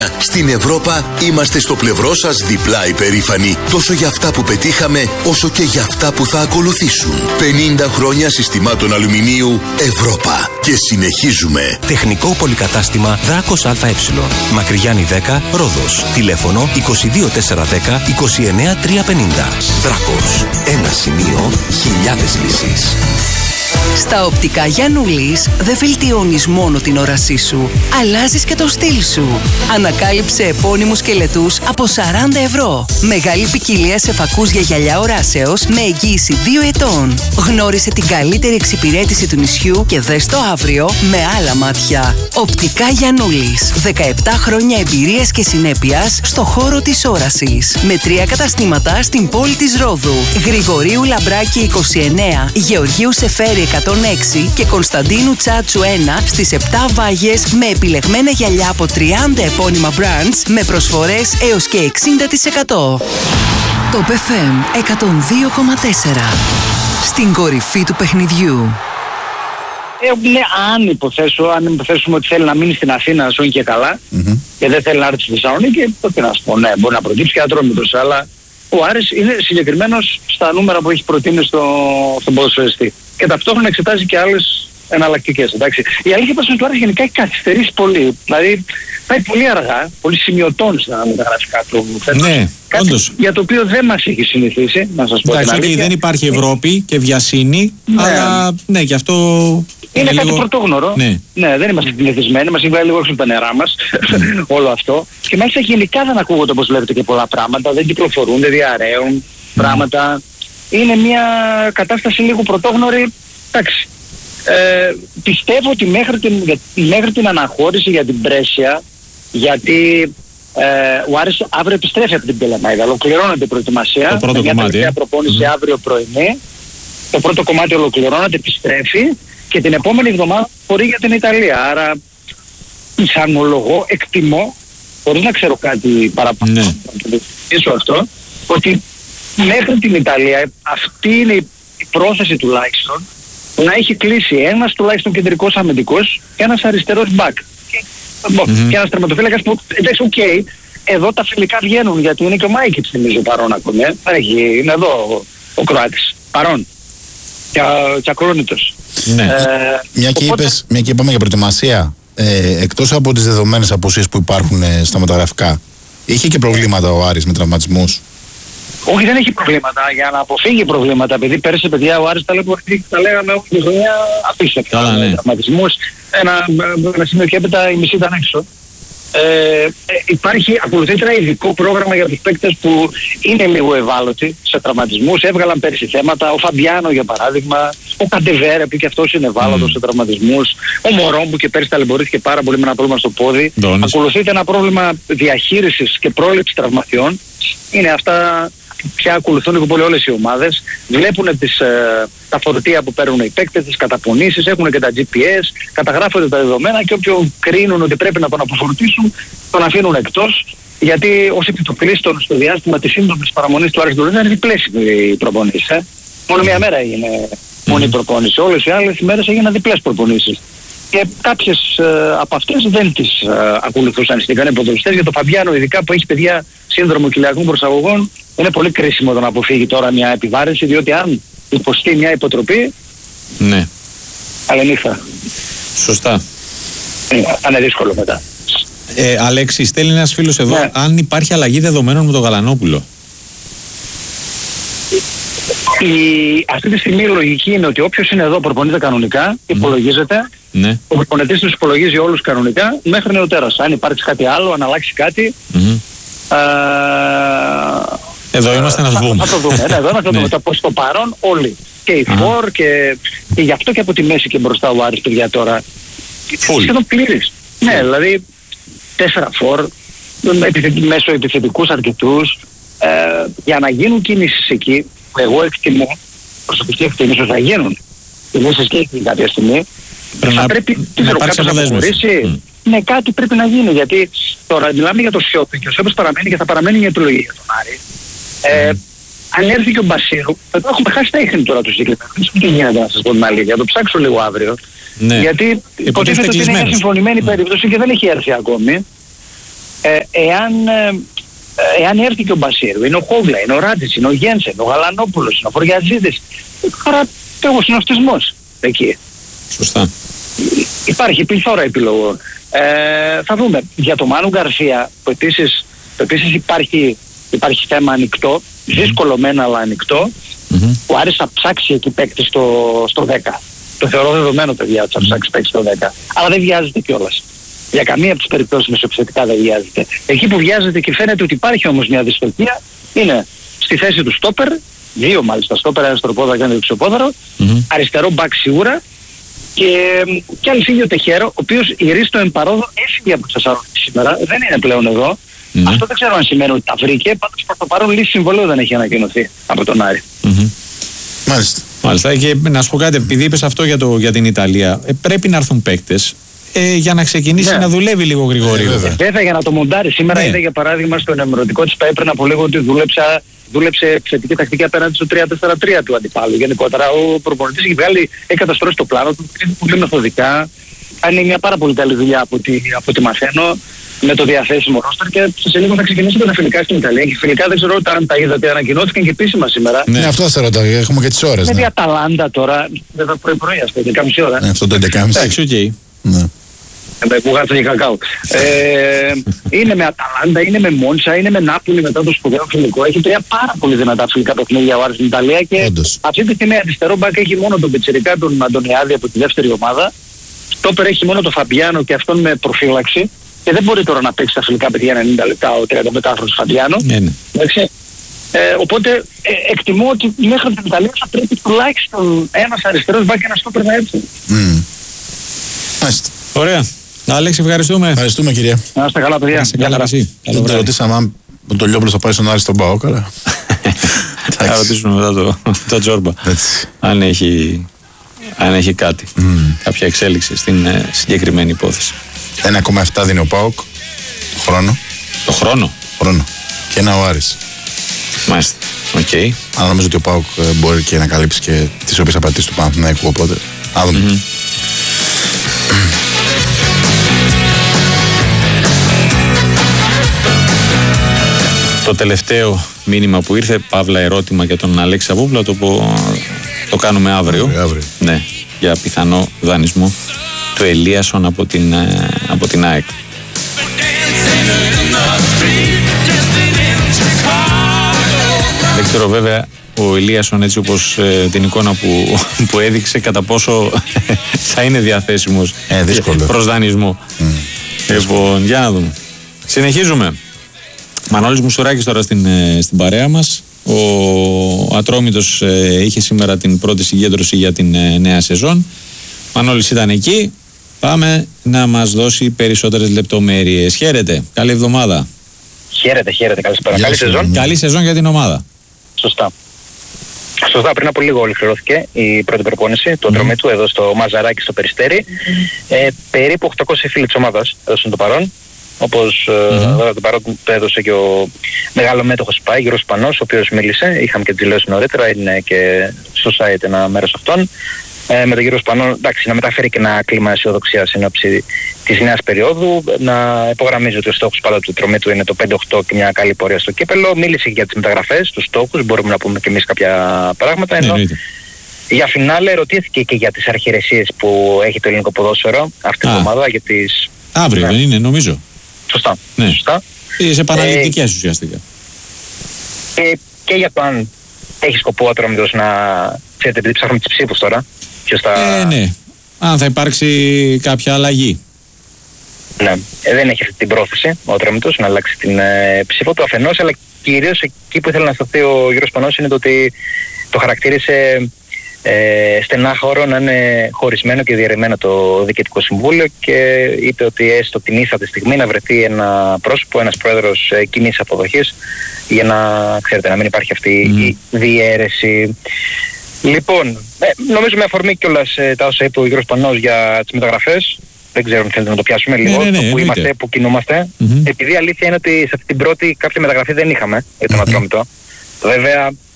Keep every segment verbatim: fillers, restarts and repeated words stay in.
Στην Ευρώπα είμαστε στο πλευρό σας διπλά υπερήφανοι, τόσο για αυτά που πετύχαμε, όσο και για αυτά που θα ακολουθήσουν. πενήντα χρόνια συστημάτων αλουμινίου Ευρώπα. Και συνεχίζουμε. Τεχνικό πολυκατάστημα Δράκος ΑΕ. Μακρυγιάννη δέκα, Ρόδος. Τηλέφωνο είκοσι δύο τετρακόσια δέκα είκοσι εννέα τριακόσια πενήντα. Δράκος. Ένα σημείο, χιλιάδες λύσεις. Στα οπτικά Γιαννούλης δεν βελτιώνεις μόνο την όρασή σου, αλλάζεις και το στυλ σου. Ανακάλυψε επώνυμους σκελετούς από σαράντα ευρώ. Μεγάλη ποικιλία σε φακούς για γυαλιά οράσεως με εγγύηση δύο ετών. Γνώρισε την καλύτερη εξυπηρέτηση του νησιού και δες το αύριο με άλλα μάτια. Οπτικά Γιαννούλης. δεκαεπτά χρόνια εμπειρίας και συνέπειας στο χώρο της όρασης. Με τρία καταστήματα στην πόλη της Ρόδου. Γρηγορίου Λαμπράκη είκοσι εννέα, Γεωργίου Σεφέρη εκατόν έξι και Κωνσταντίνου Τσάτσου ένα στις επτά Βάγες με επιλεγμένα γυαλιά από τριάντα επώνυμα brands με προσφορές έως και εξήντα τοις εκατό. Το Π Φ Εμ εκατόν δύο κόμμα τέσσερα. Στην κορυφή του παιχνιδιού. Ε, ναι, αν, υποθέσω, αν υποθέσουμε ότι θέλει να μείνει στην Αθήνα, ζώνη και καλά, mm-hmm. και δεν θέλει να έρθει στη Θεσσαλονίκη, τότε να σου πω, ναι, μπορεί να προκύψει και ατρόμητος, αλλά ο Άρης είναι συγκεκριμένος στα νούμερα που έχει προτείνει στο, στον ποδοσφαιριστή. Και ταυτόχρονα εξετάζει και άλλες εναλλακτικές. Εντάξει. Η αλήθεια είναι ότι ο Άρης γενικά έχει καθυστερήσει πολύ. Δηλαδή πάει πολύ αργά, πολύ σημειωτών στα μεταγραφικά του φέτος. Ναι, κάτι όντως. Για το οποίο δεν μας έχει συνηθίσει, να σας πω. Εντάξει, okay, δεν υπάρχει Ευρώπη και βιασύνη, ναι. Αλλά ναι, γι' αυτό. Είναι, είναι κάτι λίγο πρωτόγνωρο. Ναι. ναι, δεν είμαστε συνηθισμένοι, μας έχει βγάλει λίγο έξω τα νερά μας mm. όλο αυτό. Και μάλιστα γενικά δεν ακούγονται, όπως βλέπετε, και πολλά πράγματα, δεν κυκλοφορούν, δεν διαρρέουν mm. πράγματα. Είναι μια κατάσταση λίγο πρωτόγνωρη. Εντάξει. Ε, πιστεύω ότι μέχρι την, μέχρι την αναχώρηση για την Πρέσια, γιατί ε, ο Άρης αύριο επιστρέφει από την Πελαμαΐδα, ολοκληρώνεται η προετοιμασία. Το πρώτο με μια κομμάτι. τελευταία προπόνηση mm. αύριο πρωινή. Το πρώτο κομμάτι ολοκληρώνεται, επιστρέφει και την επόμενη εβδομάδα μπορεί για την Ιταλία. Άρα πιθανολογώ, εκτιμώ, χωρίς να ξέρω κάτι παραπάνω, ναι. να το αυτό, ότι μέχρι την Ιταλία αυτή είναι η πρόθεση τουλάχιστον να έχει κλείσει ένας τουλάχιστον κεντρικός αμυντικός και ένας αριστερός μπακ. Και, mm-hmm. και ένας τερματοφύλακας που, εντάξει, οκ, okay, εδώ τα φιλικά βγαίνουν γιατί είναι και ο Μάικιτς θυμίζω παρόν ακόμη. Ε. Είναι εδώ ο, ο Κροάτης, παρόν. Και, και ακρόνητος. Ναι. Ε, μια, και οπότε... είπες, μια και είπαμε για προετοιμασία, ε, εκτός από τις δεδομένες απουσίες που υπάρχουν ε, στα μεταγραφικά, είχε και προβλήματα ο Άρης με τραυματισμούς? Όχι, δεν έχει προβλήματα. Για να αποφύγει προβλήματα, επειδή πέρυσι, παιδιά, ο Άρης τα, τα λέγαμε όλη τη χρονιά απίστευτα. Ναι. Τραυματισμούς, ένα, ένα σημείο και έπειτα η μισή ήταν έξω. Ε, ε, υπάρχει, ακολουθεί ένα ειδικό πρόγραμμα για τους παίκτες που είναι λίγο ευάλωτοι σε τραυματισμούς. Έβγαλαν πέρυσι θέματα. Ο Φαμπιάνο για παράδειγμα, ο Καντεβέρε που και αυτός είναι ευάλωτος mm. σε τραυματισμούς, ο Μωρόν που και πέρυσι ταλαιπωρήθηκε πάρα πολύ με ένα πρόβλημα στο πόδι. Δόνες. Ακολουθείται ένα πρόβλημα διαχείρισης και πρόληψης τραυματιών. Είναι αυτά πια ακολουθούν λίγο πολύ όλες οι ομάδες. Βλέπουν τις, ε, τα φορτία που παίρνουν οι παίκτες, τις καταπονήσεις, έχουν και τα τζι πι ες, καταγράφονται τα δεδομένα και όποιον κρίνουν ότι πρέπει να τον αποφορτήσουν, τον αφήνουν εκτός. Γιατί ως επιτοπλίστων στο διάστημα της σύντομης παραμονής του Άρης Ντορίντα είναι διπλές οι προπονήσεις. Ε. Μόνο μία μέρα έγινε μόνη η προπόνηση. Όλες οι άλλες ημέρες έγιναν διπλές προπονήσεις. Και κάποιες ε, από αυτές δεν τις ε, ακολουθούσαν στην κανένα ποδοσφαιριστές. Για το Φαμπιάνο ειδικά που έχει παιδιά σύνδρομο κοιλιακών προσαγωγών είναι πολύ κρίσιμο το να αποφύγει τώρα μια επιβάρυνση, διότι αν υποστεί μια υποτροπή, ναι. καληνύχτα. Σωστά. Ε, θα είναι δύσκολο μετά. Ε, Αλέξη, στέλνει ένας φίλος εδώ, ναι. αν υπάρχει αλλαγή δεδομένων με τον Γαλανόπουλο. Η, αυτή τη στιγμή η λογική είναι ότι όποιος είναι εδώ προπονείται κανονικά, υπολογίζεται. Ναι. Ο προπονητής τους υπολογίζει όλους κανονικά μέχρι νεοτέρας. Αν υπάρξει κάτι άλλο, αν αλλάξει κάτι. Mm-hmm. Α, εδώ είμαστε να το δούμε. Να το δούμε. Ναι, εδώ είμαστε να το δούμε. Προς το παρόν όλοι. Και οι φορ mm-hmm. και, και γι' αυτό και από τη μέση και μπροστά ο Άρης, παιδιά, τώρα. Σχεδόν πλήρης. Ναι, δηλαδή τέσσερα φορ, μέσω επιθετικούς αρκετούς, ε, για να γίνουν κινήσεις εκεί, που εγώ εκτιμώ, προσωπική εκτιμήσω θα γίνουν. Κινήσεις και εκεί κάποια στιγμή. Πρέπει θα να, πρέπει να υπάρξει αποδέσμευση. Mm. Ναι, κάτι πρέπει να γίνει, γιατί τώρα μιλάμε για το Σιώπη και ο Σιώπης παραμένει και θα παραμένει μια επιλογή για τον Άρη. Ε, mm. Αν έρθει και ο Μπασίρου, θα το έχουμε χάσει τα ίχνη τώρα του συγκεκριμένου. Τι γίνεται να σας πω την αλήθεια, θα το ψάξω λίγο αύριο. Ναι. Γιατί υποτίθεται ότι είναι μια συμφωνημένη mm. περίπτωση και δεν έχει έρθει ακόμη. Ε, εάν, ε, εάν έρθει και ο Μπασίρου, είναι ο Χόγλα, είναι ο Ράτζης, είναι ο Γένσεν, ο Γαλανόπουλος, είναι ο Φοριαζίδης. Άρα έχω συνοστισμός εκεί. Σωστά. Υπάρχει πληθώρα επιλογών. Ε, θα δούμε. Για τον Μάνου Γκαρσία, που επίσης, που επίσης υπάρχει, υπάρχει θέμα ανοιχτό, mm-hmm. δύσκολο μένα αλλά ανοιχτό, mm-hmm. ο Άρης θα ψάξει εκεί παίκτη στο, στο δέκα. Το θεωρώ δεδομένο, παιδιά, ότι θα ψάξει παίκτη στο δέκα. Αλλά δεν βιάζεται κιόλας. Για καμία από τις περιπτώσεις μεσοεπιθετικά δεν βιάζεται. Εκεί που βιάζεται και φαίνεται ότι υπάρχει όμως μια δυστοπία είναι στη θέση του στόπερ, δύο μάλιστα στόπερ, ένα στροπόδαρο και ένα δεξιοπόδαρο, mm-hmm. αριστερό μπακ σίγουρα. Και, και αν φύγει ο Τεχέρο, ο οποίος η Ρίστο Εμπαρόδο έφυγε από τη Θεσσαλονίκη σήμερα, δεν είναι πλέον εδώ. Mm-hmm. Αυτό δεν ξέρω αν σημαίνει ότι τα βρήκε, πάντως προς το παρόν λύση συμβολέου δεν έχει ανακοινωθεί από τον Άρη. Mm-hmm. Μάλιστα. Μάλιστα. Και να σου πω κάτι, επειδή είπες αυτό για, το, για την Ιταλία, ε, πρέπει να έρθουν παίκτες ε, για να ξεκινήσει ναι. να δουλεύει λίγο γρηγορότερα. Βέβαια. Βέβαια για να το μοντάρει. Σήμερα ναι. είδα για παράδειγμα στον ενημερωτικό της ΠΑΕ πριν από λίγο ότι δούλεψα. Δούλεψε επιθετική τακτική απέναντι στο τρία τέσσερα τρία του αντιπάλου. Γενικότερα ο προπονητής έχει βγάλει, έχει καταστρώσει το πλάνο του, είναι πολύ μεθοδικά. Κάνει μια πάρα πολύ καλή δουλειά από ό,τι, από ό,τι μαθαίνω με το διαθέσιμο ρόστερ και σε λίγο θα ξεκινήσει με τα φιλικά στην Ιταλία. Και φιλικά δεν ξέρω αν τα είδατε, ανακοινώθηκαν και επίσημα σήμερα. Ναι, αυτό θα σε ρωτάω, έχουμε και τις ώρες. Με ναι. τη Αταλάντα τώρα, δεν θα πρωί-πρωί, ας πούμε, έντεκα και μισή ώρα. Ναι, αυτό το έντεκα και μισή. Εντάξει, οκ. Ναι. Με μπουγάτσα και κακάο. ε, είναι με Αταλάντα, είναι με Μόντσα, είναι με Νάπολη μετά το σπουδαίο φιλικό. Έχει τρία πάρα πολύ δυνατά φιλικά παιχνίδια ο Άρης στην Ιταλία και Όντως. αυτή τη στιγμή αριστερό μπακ έχει μόνο τον Πιτσιρικά, τον Αντωνιάδη από τη δεύτερη ομάδα. Στόπερ έχει μόνο τον Φαμπιάνο και αυτόν με προφύλαξη. Και δεν μπορεί τώρα να παίξει τα φιλικά παιδιά ενενήντα λεπτά ο τριανταπεντάχρονος Φαμπιάνο. Ναι, ναι. Ε, οπότε ε, εκτιμώ ότι μέχρι την Ιταλία θα πρέπει τουλάχιστον ένας αριστερός μπακ και ένας στόπερ να έρθει. Mm. Μάλιστα. Ωραία. Άλεξ, ευχαριστούμε. Ευχαριστούμε κυρία. Να είστε καλά παιδιά. Είσαι καλά εσύ. Δεν το ρωτήσαμε αν ο Τολιόπουλος θα πάει στον Άρη στον ΠΑΟΚ, αλλά... Θα ρωτήσουμε μετά το, το Τζόρμπα. αν, έχει, αν έχει κάτι. Mm. Κάποια εξέλιξη στην ε, συγκεκριμένη υπόθεση. ένα κόμμα επτά δίνει ο ΠΑΟΚ το χρόνο. Το χρόνο. Χρόνο. Και ένα ο Άρης. Μάλιστα. Οκ. Okay. Αλλά νομίζω ότι ο ΠΑΟΚ μπορεί και να καλύψει και τις οποίες απαιτήσεις του Παναθηναϊκού, οπότε. Α δούμε. Mm-hmm. Το τελευταίο μήνυμα που ήρθε, παύλα ερώτημα για τον Αλέξη Σαββόπουλο, το, το κάνουμε αύριο. Αύριο, αύριο. Ναι, για πιθανό δανεισμό του Ελίασον από την, από την ΑΕΚ. Δεν ξέρω βέβαια ο Ελίασον έτσι όπως ε, την εικόνα που, που έδειξε κατά πόσο θα είναι διαθέσιμος ε, προς δανεισμό. Mm. Λοιπόν, για να δούμε. Συνεχίζουμε. Μανώλης Μουσουράκης τώρα στην, στην παρέα μας. Ο Ατρόμητος ε, είχε σήμερα την πρώτη συγκέντρωση για την ε, νέα σεζόν. Μανώλης ήταν εκεί. Πάμε να μας δώσει περισσότερες λεπτομέρειες. Χαίρετε. Καλή εβδομάδα. Χαίρετε, χαίρετε. Καλησπέρα. Καλή σεζόν. Καλή σεζόν για την ομάδα. Σωστά. Σωστά, πριν από λίγο ολοκληρώθηκε η πρώτη προπόνηση του Ατρομήτου εδώ στο Μαζαράκι στο Περιστέρι. Ε, περίπου οκτακόσιοι φίλοι της ομάδας έδωσαν το παρόν. Όπως mm-hmm. ε, το παρόν το έδωσε και ο μεγάλο μέτοχος ΠΑΕ, Γιώργος Πανός, ο οποίος μίλησε. Είχαμε και δηλώσει νωρίτερα, είναι και στο site ένα μέρος αυτών. Ε, με τον κύριο Σπανό, εντάξει, να μεταφέρει και ένα κλίμα αισιοδοξία συνόψη της νέας περίοδου. Να υπογραμμίζει ότι ο στόχος πάντα του Ατρομήτου είναι το πέντε οκτώ και μια καλή πορεία στο κύπελο. Μίλησε για τις μεταγραφές, τους στόχους, μπορούμε να πούμε και εμείς κάποια πράγματα. Ενώ ναι, για φινάλε ρωτήθηκε και για τις αρχιερεσίες που έχει το ελληνικό ποδόσφαιρο αυτή την εβδομάδα. Για τις... Αύριο ναι. δεν είναι, νομίζω. Σωστά. Ναι. Σωστά. Είσαι επαναληπτικές ε, ουσιαστικά. Και, και για το αν έχει σκοπό ο Ατρόμητος να. Ξέρετε, επειδή ψάχνουμε τις ψήφους τώρα. Στα... Ε, ναι. Αν θα υπάρξει κάποια αλλαγή. Ναι. Ε, δεν έχει αυτή την πρόθεση ο Ατρόμητος να αλλάξει την ε, ψήφο του αφενός, αλλά κυρίως εκεί που ήθελε να σταθεί ο Γιώργος Πανός είναι το ότι το χαρακτήρισε ε, στενάχωρο να είναι χωρισμένο και διαιρεμένο το Διοικητικό Συμβούλιο και είπε ότι έστω την ίστατη στιγμή να βρεθεί ένα πρόσωπο, ένας πρόεδρος ε, κοινής αποδοχής για να, ξέρετε, να μην υπάρχει αυτή mm. η διαίρεση. Λοιπόν, ε, νομίζω με αφορμή κιόλας ε, τα όσα είπε ο Γιώργος Πανός για τις μεταγραφές, δεν ξέρω αν θέλετε να το πιάσουμε λίγο, ναι, ναι, ναι, που ναι, είμαστε, που κινούμαστε, mm-hmm. επειδή η αλήθεια είναι ότι σε αυτή την πρώτη κάποια μεταγραφή δεν είχαμε για τον mm-hmm. Ατρόμητο. Βέβαια,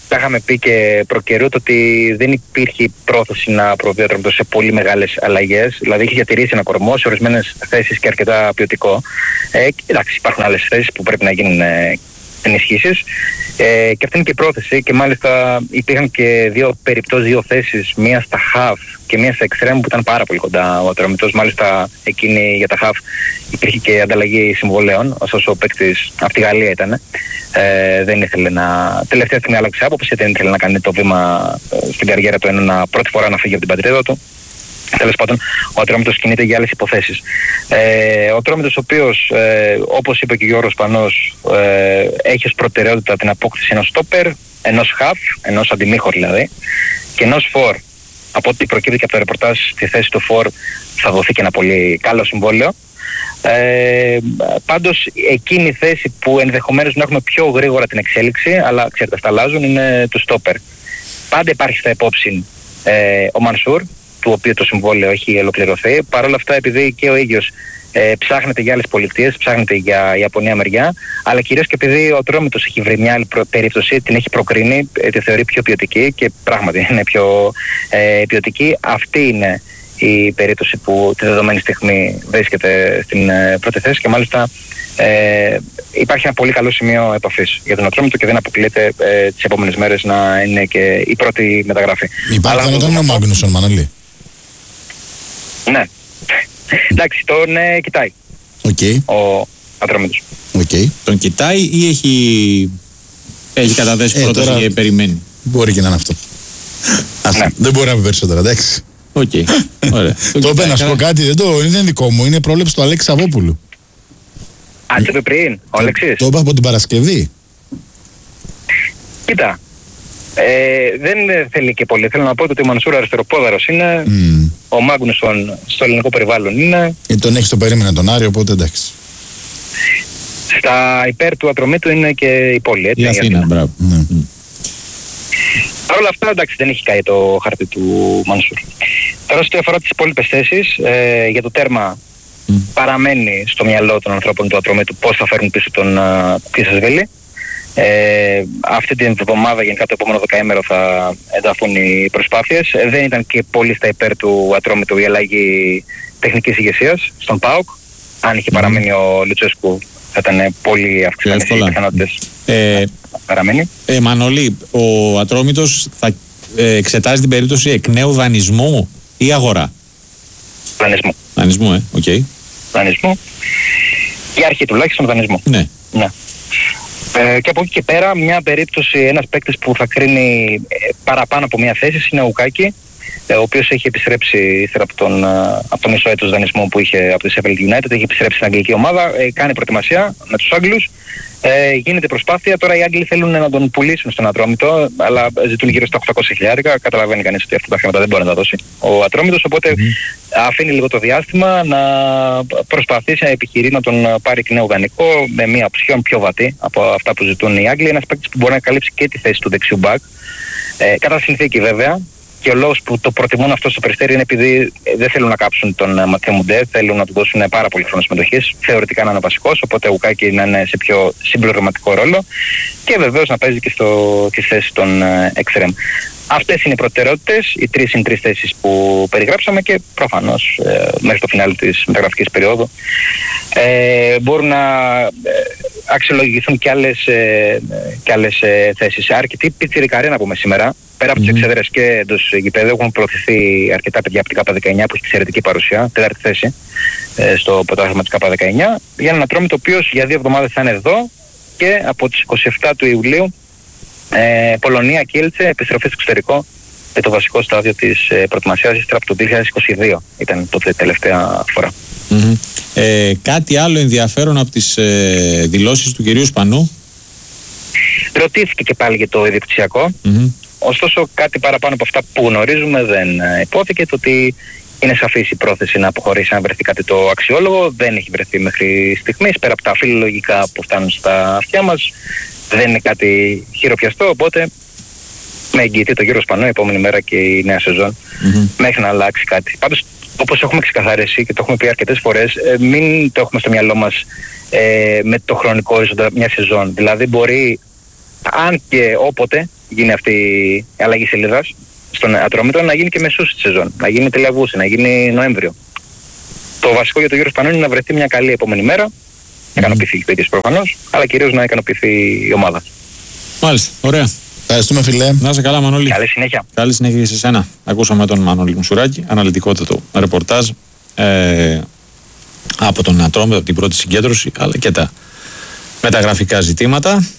τα είχαμε πει και προκαιρού ότι δεν υπήρχε πρόθεση να προβεί ο Ατρόμητος σε πολύ μεγάλες αλλαγές. Δηλαδή είχε διατηρήσει ένα κορμό σε ορισμένες θέσεις και αρκετά ποιοτικό. Ε, εντάξει, υπάρχουν άλλες θέσεις που πρέπει να γίνουν ε, ενισχύσεις. Ε, και αυτή είναι και η πρόθεση. Και μάλιστα υπήρχαν και δύο περιπτώσεις, δύο θέσεις, μία στα half και μία στα extreme που ήταν πάρα πολύ κοντά ο Ατρόμητος. Μάλιστα εκείνη για τα half υπήρχε και ανταλλαγή συμβολέων, ωστόσο ο παίκτης από τη Γαλλία ήταν. Ε, δεν ήθελε να. Τελευταία στιγμή άλλαξε άποψη, δεν ήθελε να κάνει το βήμα στην καριέρα του, ένα πρώτη φορά να φύγει από την πατρίδα του. Τέλος πάντων, ο Ατρόμητος κινείται για άλλες υποθέσεις. Ε, ο Ατρόμητος, ο οποίος, ε, όπως είπε και ο Γιώργος Πανός, ε, έχει ως προτεραιότητα την απόκτηση ενός στόπερ, ενός half, ενός αντιμήχορ δηλαδή, και ενός φορ. Από ό,τι προκύπτει και από το ρεπορτάζ, στη θέση του φορ θα δοθεί και ένα πολύ καλό συμβόλαιο. Ε, πάντως εκείνη η θέση που ενδεχομένως να έχουμε πιο γρήγορα την εξέλιξη, αλλά ξέρετε αυτά αλλάζουν, είναι του στόπερ. Πάντα υπάρχει στα υπόψη ε, ο Μανσούρ, του οποίου το συμβόλαιο έχει ολοκληρωθεί. Παρ' όλα αυτά, επειδή και ο ίδιος ε, ψάχνεται για άλλες πολιτείες, ψάχνεται για Ιαπωνία μεριά, αλλά κυρίως και επειδή ο Ατρόμητος έχει βρει μια άλλη περίπτωση, την έχει προκρίνει, ε, τη θεωρεί πιο ποιοτική και πράγματι είναι πιο ε, ποιοτική. Αυτή είναι η περίπτωση που τη δεδομένη στιγμή βρίσκεται στην ε, πρώτη θέση και μάλιστα ε, υπάρχει ένα πολύ καλό σημείο επαφής για τον Ατρόμητο και δεν αποκλείεται ε, τις επόμενες μέρες να είναι και η πρώτη μεταγραφή. Υπάρχει να τον Μάγνουσον, Μανώλη. Ναι. Εντάξει, τον ε, κοιτάει okay. ο Ατρόμητος. Okay. Τον κοιτάει ή έχει, έχει καταθέσει ε, πρόταση τώρα... και περιμένει? Μπορεί και να είναι αυτό. Ναι. Δεν μπορεί να πει περισσότερα, εντάξει. Οκ. Okay. Ωραία. Το είπε να σου πω κάτι, δεν, το, δεν είναι δικό μου, είναι πρόβλεψη του Αλέξη Σαββόπουλου. Α, το είπε πριν, ο Αλέξης. Το είπα από την Παρασκευή. Κοίτα, ε, δεν θέλει και πολύ. Θέλω να πω ότι ο Μανσούρ αριστεροπόδαρος είναι, mm. ο Μάγνουσον στο ελληνικό περιβάλλον είναι. Ε, τον έχει το περίμενε τον Άριο, οπότε εντάξει. Στα υπέρ του Ατρομήτου είναι και η πόλη, έτσι. Η Αθήνα, μπράβο. Ναι. Mm. Παρ' όλα αυτά, εντάξει, δεν έχει καεί το χαρτί του Μανσούρ. Τώρα, σε ό,τι αφορά τις υπόλοιπες θέσεις, ε, για το τέρμα mm. παραμένει στο μυαλό των ανθρώπων του Ατρομήτου πώς θα φέρουν πίσω τον Κισασβέλη. Ε, αυτή την εβδομάδα, γενικά το επόμενο δεκαήμερο, θα ενταθούν οι προσπάθειες. Ε, δεν ήταν και πολύ στα υπέρ του Ατρόμητου η αλλαγή τεχνικής ηγεσίας στον ΠΑΟΚ. Αν είχε mm. παραμείνει ο Λουτσέσκου, θα ήταν πολύ αυξημένες οι πιθανότητες ε, να παραμείνει. Ε, Μανώλη, ο Ατρόμητος θα ε, εξετάζει την περίπτωση εκ νέου δανεισμού ή αγορά? Δανεισμού. Δανεισμού, ε, οκ. Okay. Δανεισμού. Για αρχή τουλάχιστον δανεισμού. Ναι. Ναι. Ε, και από εκεί και πέρα, μια περίπτωση, ένας παίκτης που θα κρίνει ε, παραπάνω από μια θέση είναι ο Ουκάκη, ε, ο οποίος έχει επιστρέψει ύστερα από τον, από τον μισό έτος δανεισμού που είχε από τη Sheffield United, έχει επιστρέψει στην αγγλική ομάδα, ε, κάνει προετοιμασία με τους Άγγλους. Ε, γίνεται προσπάθεια. Τώρα οι Άγγλοι θέλουν να τον πουλήσουν στον Ατρόμητο, αλλά ζητούν γύρω στα οκτακόσια χιλιάρικα. Καταλαβαίνει κανείς ότι αυτά τα χρήματα δεν μπορεί να τα δώσει ο Ατρόμητος. Οπότε mm-hmm. αφήνει λίγο το διάστημα να προσπαθήσει να επιχειρεί να τον πάρει εκ νέου δανεικό με μια οψιόν πιο βατή από αυτά που ζητούν οι Άγγλοι. Ένας παίκτης που μπορεί να καλύψει και τη θέση του δεξιού μπακ. Ε, κατά συνθήκη βέβαια. Και ο λόγος που το προτιμούν αυτό στο Περιστέρι είναι επειδή δεν θέλουν να κάψουν τον Ματιέ Μουντέ, θέλουν να του δώσουν πάρα πολύ χρόνο συμμετοχής, θεωρητικά να είναι βασικός, οπότε ο Ουκάκη να είναι σε πιο συμπληρωματικό ρόλο και βεβαίως να παίζει και στο, στη θέση των εξτρέμ. Αυτές είναι οι προτεραιότητες, οι τρεις είναι τρεις θέσεις που περιγράψαμε και προφανώς ε, μέχρι το φινάλι της μεταγραφικής περίοδου ε, μπορούν να ε, αξιολογηθούν και άλλες, ε, και άλλες ε, θέσεις. Αρκετή πιτσιρικαρία να πούμε σήμερα. Πέρα από mm-hmm. τις εξέδρες και εντός γηπέδου έχουν προωθηθεί αρκετά παιδιά από την ΚΑΠΑ δεκαεννιά που έχει εξαιρετική παρουσία, τέταρτη θέση ε, στο πρωτάθλημα της ΚΑΠΑ δεκαεννιά, για έναν Ατρόμητο ο οποίος για δύο εβδομάδες θα είναι εδώ και από τις είκοσι επτά του Ιουλίου ε, Πολωνία, Κίλτσε, επιστροφή στο εξωτερικό για το βασικό στάδιο της ε, προετοιμασίας ύστερα από το δύο χιλιάδες είκοσι δύο ήταν τότε τελευταία φορά. Mm-hmm. Ε, κάτι άλλο ενδιαφέρον από τις ε, δηλώσεις του κυρίου Σπανού? Ρωτήθηκε και πάλι για το ιδιοκτησιακό. Mm-hmm. Ωστόσο, κάτι παραπάνω από αυτά που γνωρίζουμε δεν υπόθηκε, το ότι είναι σαφής η πρόθεση να αποχωρήσει αν βρεθεί κάτι το αξιόλογο. Δεν έχει βρεθεί μέχρι στιγμής, πέρα από τα φιλολογικά που φτάνουν στα αυτιά μας. Δεν είναι κάτι χειροπιαστό, οπότε με εγγυηθεί το κύριο Σπανό η επόμενη μέρα και η νέα σεζόν mm-hmm. μέχρι να αλλάξει κάτι. Πάντως, όπως έχουμε ξεκαθαρίσει και το έχουμε πει αρκετές φορές, ε, μην το έχουμε στο μυαλό μας ε, με το χρονικό ορίζοντα μια σεζόν. Δηλαδή μπορεί, αν και όποτε, γίνει αυτή η αλλαγή σελίδας στον Ατρόμητο, να γίνει και μεσούς τη σεζόν. Να γίνει τελειαβούση, να γίνει Νοέμβριο. Το βασικό για τον Γιώργο Σπανούλη είναι να βρεθεί μια καλή επόμενη μέρα. Να mm. ικανοποιηθεί και ο ίδιος προφανώς, αλλά κυρίως να ικανοποιηθεί η ομάδα. Μάλιστα, ωραία. Ευχαριστούμε, φιλέ. Να είσαι καλά, Μανώλη. Καλή συνέχεια. Καλή συνέχεια και σε εσένα. Ακούσαμε τον Μανώλη Μουσουράκη, αναλυτικότατο ρεπορτάζ ε, από τον Ατρόμητο, από την πρώτη συγκέντρωση, αλλά και τα μεταγραφικά ζητήματα.